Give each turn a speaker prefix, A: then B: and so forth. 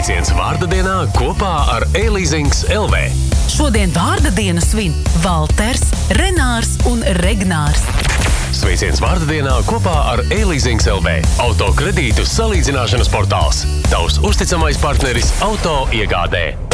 A: Sveiciens vārda dienā kopā ar e-leasings LV.
B: Šodien vārda dienu svin Valters, Renārs un Regnārs.
A: Sveiciens vārda dienā kopā ar e-leasings LV. Auto kredītu salīdzināšanas portāls. Tavs uzticamais partneris auto iegādē.